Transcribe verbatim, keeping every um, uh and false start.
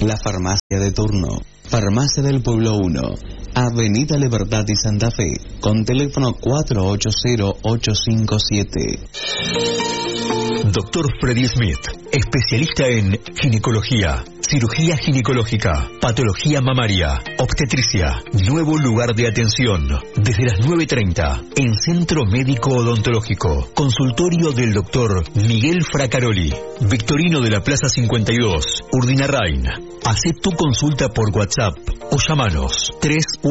La farmacia de turno. Farmacia del Pueblo uno, Avenida Libertad y Santa Fe, con teléfono cuatro ocho cero, ocho cinco siete. Doctor Freddy Smith, especialista en ginecología, cirugía ginecológica, patología mamaria, obstetricia. Nuevo lugar de atención, desde las nueve treinta, en Centro Médico Odontológico. Consultorio del doctor Miguel Fracaroli, Victorino de la Plaza cincuenta y dos, Urdinarrain. Hacé tu consulta por WhatsApp o llamanos tres